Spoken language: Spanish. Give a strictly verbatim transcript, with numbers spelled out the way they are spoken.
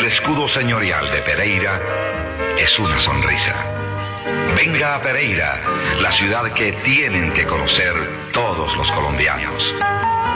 escudo señorial de Pereira es una sonrisa. Venga a Pereira, la ciudad que tienen que conocer todos los colombianos.